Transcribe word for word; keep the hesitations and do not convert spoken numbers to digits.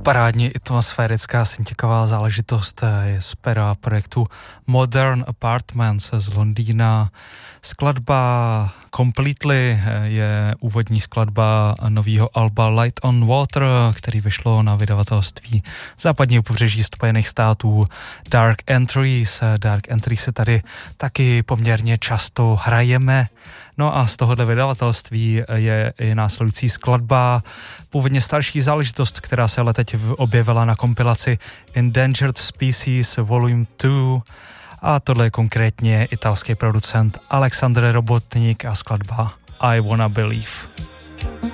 parádně atmosférická syntěková záležitost je z pera projektu Modern Apartments z Londýna. Skladba Completely je úvodní skladba nového alba Light on Water, který vyšlo na vydavatelství západního pobřeží Spojených států Dark Entries. Dark Entries se tady taky poměrně často hrajeme. No a z tohohle vydavatelství je i následující skladba, původně starší záležitost, která se ale teď objevila na kompilaci Endangered Species Volume dva. A tohle je konkrétně italský producent Alexandre Robotnik a skladba I Wanna Believe.